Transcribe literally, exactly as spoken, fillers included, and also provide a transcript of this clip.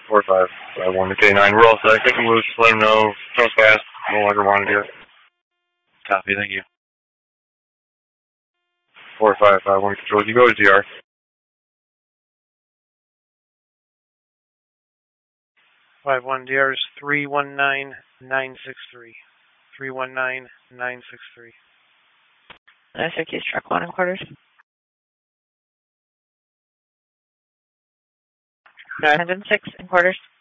four five five one to K nine. We're all set. Take him loose. Let him know. Trespass. No longer wanted here. Copy, thank you. four five five one control. You go to D R. five one D R is three one nine nine six three. three one nine nine six three. nine six three, truck one in quarters. nine hundred six in quarters.